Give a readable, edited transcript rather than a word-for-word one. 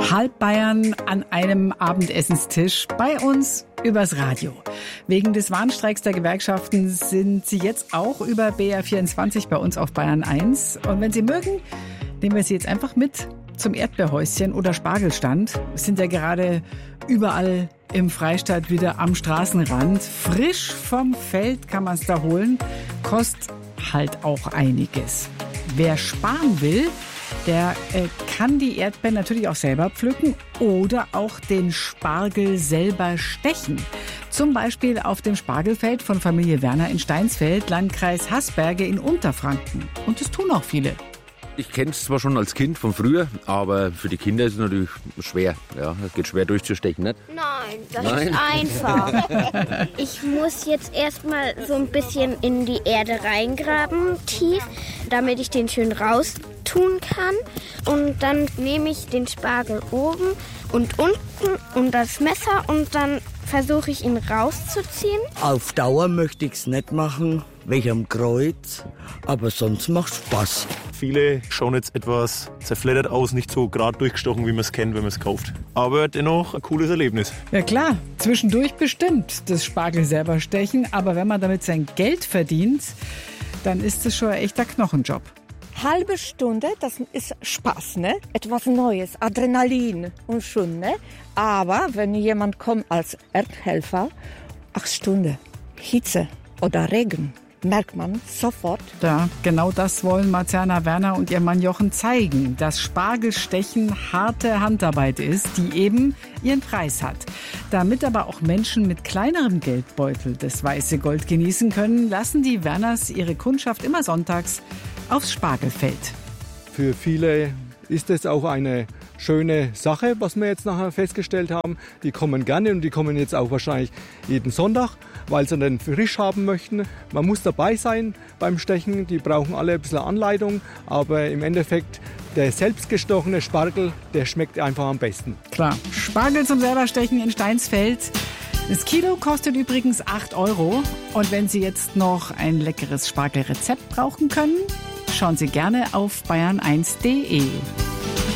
Halb Bayern an einem Abendessenstisch bei uns übers Radio. Wegen des Warnstreiks der Gewerkschaften sind Sie jetzt auch über BR24 bei uns auf Bayern 1. Und wenn Sie mögen, nehmen wir Sie jetzt einfach mit zum Erdbeerhäuschen oder Spargelstand. Es sind ja gerade überall im Freistaat wieder am Straßenrand. Frisch vom Feld kann man es da holen. Kostet halt auch einiges. Wer sparen will, der kann die Erdbeeren natürlich auch selber pflücken oder auch den Spargel selber stechen. Zum Beispiel auf dem Spargelfeld von Familie Werner in Steinsfeld, Landkreis Haßberge in Unterfranken. Und das tun auch viele. Ich kenne es zwar schon als Kind von früher, aber für die Kinder ist es natürlich schwer. Ja, es geht schwer durchzustechen, nicht? Nein, das ist einfach. Ich muss jetzt erstmal so ein bisschen in die Erde reingraben, tief, damit ich den schön raustun kann. Und dann nehme ich den Spargel oben und unten und das Messer und dann versuche ich ihn rauszuziehen. Auf Dauer möchte ich es nicht machen, wegen am Kreuz, aber sonst macht es Spaß. Viele schauen jetzt etwas zerfleddert aus, nicht so gerade durchgestochen, wie man es kennt, wenn man es kauft. Aber dennoch ein cooles Erlebnis. Ja klar, zwischendurch bestimmt das Spargel selber stechen, aber wenn man damit sein Geld verdient, dann ist es schon ein echter Knochenjob. Halbe Stunde, das ist Spaß, ne? Etwas Neues, Adrenalin und schon, ne? Aber wenn jemand kommt als Erdhelfer, 8 Stunden, Hitze oder Regen, merkt man sofort. Ja, genau das wollen Marciana Werner und ihr Mann Jochen zeigen, dass Spargelstechen harte Handarbeit ist, die eben ihren Preis hat. Damit aber auch Menschen mit kleinerem Geldbeutel das weiße Gold genießen können, lassen die Werners ihre Kundschaft immer sonntags aufs Spargelfeld. Für viele ist es auch eine schöne Sache, was wir jetzt nachher festgestellt haben. Die kommen gerne und die kommen jetzt auch wahrscheinlich jeden Sonntag, weil sie den frisch haben möchten. Man muss dabei sein beim Stechen, die brauchen alle ein bisschen Anleitung, aber im Endeffekt der selbstgestochene Spargel, der schmeckt einfach am besten. Klar, Spargel zum selberstechen in Steinsfeld. Das Kilo kostet übrigens 8 € und wenn Sie jetzt noch ein leckeres Spargelrezept brauchen können, schauen Sie gerne auf bayern1.de.